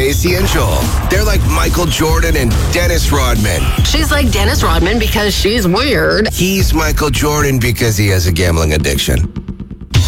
Stacey and Joel. They're like Michael Jordan and Dennis Rodman. She's like Dennis Rodman because she's weird. He's Michael Jordan because he has a gambling addiction.